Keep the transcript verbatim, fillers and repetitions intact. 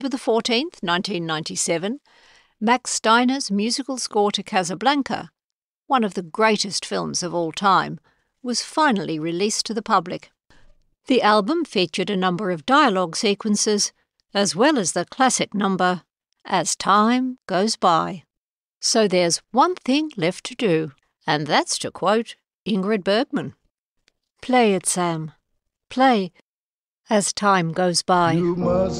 the fourteenth, nineteen ninety-seven, Max Steiner's musical score to Casablanca, one of the greatest films of all time, was finally released to the public. The album featured a number of dialogue sequences, as well as the classic number, As Time Goes By. So there's one thing left to do, and that's to quote Ingrid Bergman. Play it, Sam. Play As Time Goes By. You must